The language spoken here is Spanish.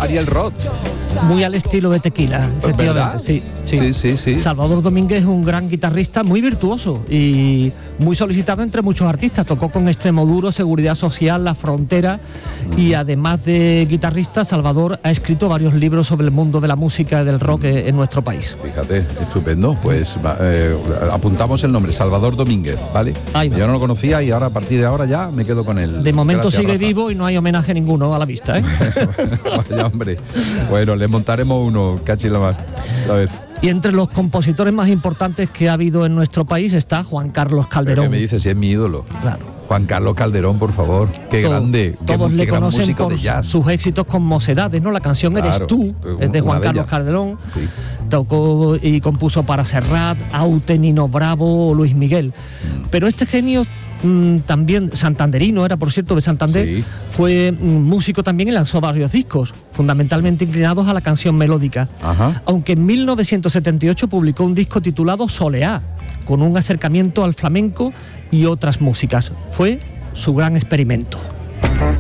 Ariel Roth. Muy al estilo de Tequila, efectivamente. Sí. Salvador Domínguez es un gran guitarrista, muy virtuoso y muy solicitado entre muchos artistas. Tocó con Extremoduro, Seguridad Social, La Frontera, y además de guitarrista, Salvador ha escrito varios libros sobre el mundo de la música y del rock en nuestro país. Fíjate, estupendo. Pues apuntamos el nombre, Salvador Domínguez, ¿vale? Yo no lo conocía y ahora, a partir de ahora, ya me quedo con él. De momento Gracias, sigue Rafa. vivo y no hay homenaje ninguno a la vista, ¿eh? Vaya, hombre. Bueno, le montaremos uno, cachi la más. A ver. Y entre los compositores más importantes que ha habido en nuestro país está Juan Carlos Calderón. ¿Qué me dices? Si es mi ídolo. Claro. Juan Carlos Calderón, por favor. Qué grande. Todos qué le gran conocen músico por de jazz. sus éxitos con Mocedades, ¿no? La canción Claro, Eres tú, es de Juan Carlos Calderón. Sí. Tocó y compuso para Serrat, Aute, Nino Bravo o Luis Miguel. Pero este genio también santanderino, era por cierto de Santander, Sí. fue músico también y lanzó varios discos, fundamentalmente inclinados a la canción melódica. Ajá. Aunque en 1978 publicó un disco titulado Soleá, con un acercamiento al flamenco y otras músicas. Fue su gran experimento.